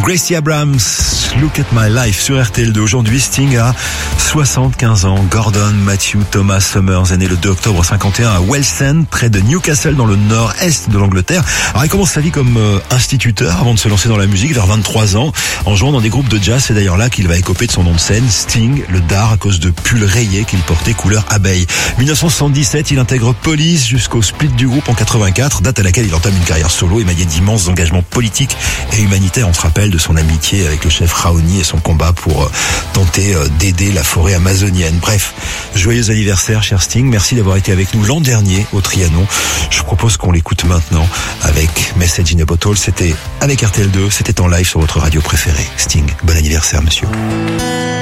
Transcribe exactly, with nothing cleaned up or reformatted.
Gracie Abrams, Look at My Life sur R T L deux. Aujourd'hui, Sting a soixante-quinze ans. Gordon Matthew Thomas Summers est né le deux octobre cinquante et un à Wellsend, près de Newcastle, dans le nord-est de l'Angleterre. Alors, il commence sa vie comme euh, instituteur avant de se lancer dans la musique vers vingt-trois ans, en jouant dans des groupes de jazz. C'est d'ailleurs là qu'il va écoper de son nom de scène, Sting, le dard, à cause de pulls rayés qu'il portait couleur abeille. dix-neuf cent soixante-dix-sept, il intègre Police jusqu'au split du groupe en quatre-vingt-quatre, date à laquelle il entame une carrière solo émaillée d'immenses engagements politiques et humanitaires. On se rappelle de son amitié avec le chef Raoni et son combat pour euh, tenter euh, d'aider la forêt amazonienne. Bref, joyeux anniversaire, cher Sting. Merci d'avoir été avec nous l'an dernier au Trianon. Je propose qu'on l'écoute maintenant avec Message in a Bottle. C'était avec R T L deux, c'était en live sur votre radio préférée. Sting, bon anniversaire, monsieur.